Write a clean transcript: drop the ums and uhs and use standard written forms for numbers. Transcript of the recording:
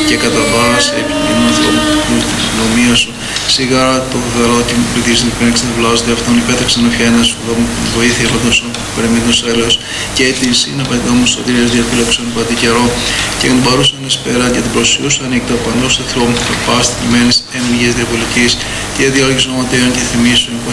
και κατά βάση επιμείνουν ανθρώπων που την νομία σου. Σίγουρα το φοβερό ότι μου πληθύσουν την πένεξη να βλάζονται αυτόν υπέταξαν ο φιένας σου δόμου βοήθεια λότωσον περιμήτων έλεος και την σύναπαντό μου σωτηρίας διαφύλαξον πατή καιρό και την παρούσαν εσπέρα και την προσιούσαν εκ τα παντός εχθρών το πάστη μένεις εν υγιές διαβολικής και διάλογης οματέων και θυμίσεων